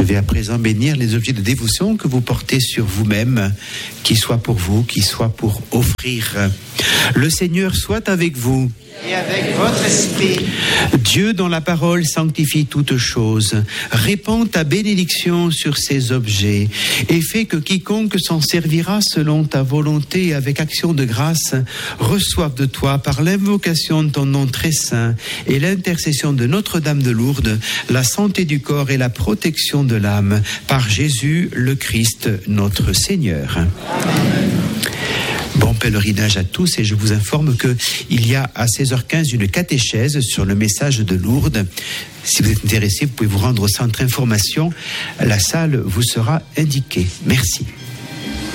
Je vais à présent bénir les objets de dévotion que vous portez sur vous-même, qu'ils soient pour vous, qu'ils soient pour offrir. Le Seigneur soit avec vous. Et avec votre esprit. Dieu, dont la parole sanctifie toutes choses, répand ta bénédiction sur ces objets et fait que quiconque s'en servira selon ta volonté avec action de grâce reçoive de toi, par l'invocation de ton nom très saint et l'intercession de Notre-Dame de Lourdes, la santé du corps et la protection de l'âme, par Jésus le Christ, notre Seigneur. Amen. Bon pèlerinage à tous, et je vous informe qu'il y a à 16h15 une catéchèse sur le message de Lourdes. Si vous êtes intéressé, vous pouvez vous rendre au centre information. La salle vous sera indiquée. Merci.